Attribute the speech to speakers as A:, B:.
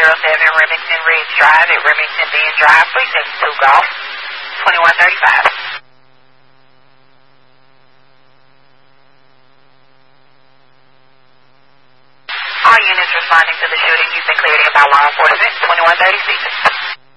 A: Remington Ridge Drive at Remington Bend Drive, 372 Golf, 2135. All units responding to the shooting, you've been cleared in by law enforcement, 2136.